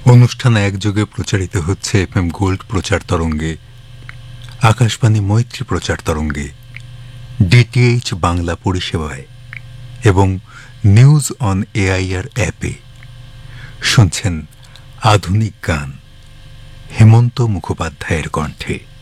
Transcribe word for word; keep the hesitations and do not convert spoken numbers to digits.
অনুষ্ঠান একযোগে প্রচারিত হচ্ছে এফএম গোল্ড প্রচার তরঙ্গে, আকাশবাণী মৈত্রী প্রচার তরঙ্গে, ডিটিএইচ বাংলা পরিষেবায় এবং নিউজ অন এআইআর অ্যাপে। শুনছেন আধুনিক গান হেমন্ত মুখোপাধ্যায়ের কণ্ঠে।